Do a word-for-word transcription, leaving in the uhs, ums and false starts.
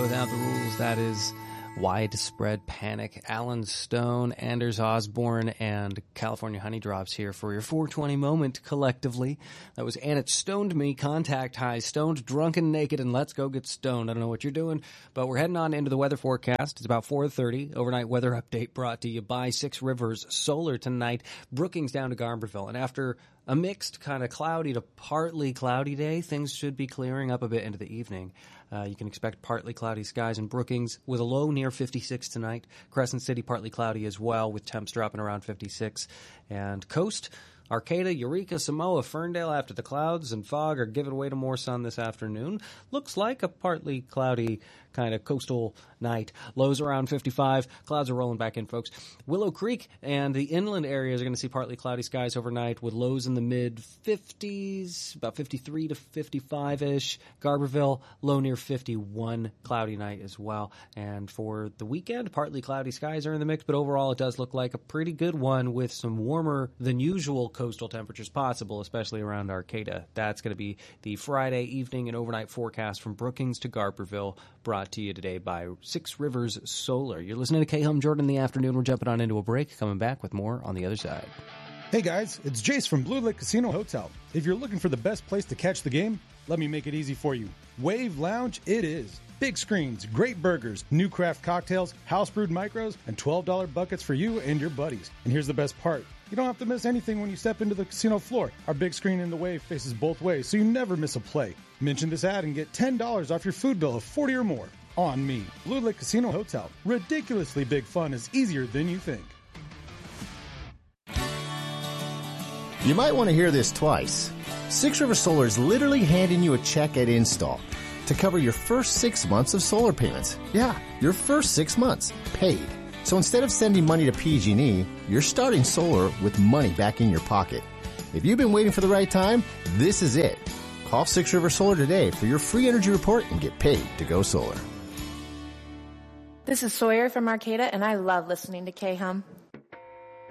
radio without the rules. That is Widespread Panic. Alan Stone, Anders Osborne, and California Honey Drops here for your four twenty moment collectively. That was And It Stoned Me, Contact High, Stoned, Drunken, Naked, and Let's Go Get Stoned. I don't know what you're doing, but we're heading on into the weather forecast. It's about four thirty. Overnight weather update brought to you by Six Rivers Solar tonight. Brookings down to Garberville. And after a mixed kind of cloudy to partly cloudy day, things should be clearing up a bit into the evening. Uh, you can expect partly cloudy skies in Brookings with a low near fifty-six tonight. Crescent City partly cloudy as well with temps dropping around fifty-six. And Coast, Arcata, Eureka, Samoa, Ferndale after the clouds and fog are giving way to more sun this afternoon. Looks like a partly cloudy kind of coastal night. Lows around fifty-five. Clouds are rolling back in, folks. Willow Creek and the inland areas are going to see partly cloudy skies overnight with lows in the mid fifties, about fifty-three to fifty-five-ish. Garberville, low near fifty-one. Cloudy night as well. And for the weekend, partly cloudy skies are in the mix, but overall it does look like a pretty good one with some warmer than usual coastal temperatures possible, especially around Arcata. That's going to be the Friday evening and overnight forecast from Brookings to Garberville, brought to you today by Six Rivers Solar. You're listening to K-Hum Jordan in the afternoon. We're jumping on into a break, coming back with more on the other side. Hey guys, it's Jace from Blue Lake Casino Hotel. If you're looking for the best place to catch the game, let me make it easy for you. Wave Lounge it is. Big screens, great burgers, new craft cocktails, house brewed micros, and twelve dollar buckets for you and your buddies. And here's the best part. You don't have to miss anything when you step into the casino floor. Our big screen in the Wave faces both ways, so you never miss a play. Mention this ad and get ten dollars off your food bill of forty dollars or more. On me. Blue Lake Casino Hotel. Ridiculously big fun is easier than you think. You might want to hear this twice. Six River Solar is literally handing you a check at install to cover your first six months of solar payments. Yeah, your first six months, paid. So instead of sending money to P G and E, you're starting solar with money back in your pocket. If you've been waiting for the right time, this is it. Call Six River Solar today for your free energy report and get paid to go solar. This is Sawyer from Arcata, and I love listening to K-Hum.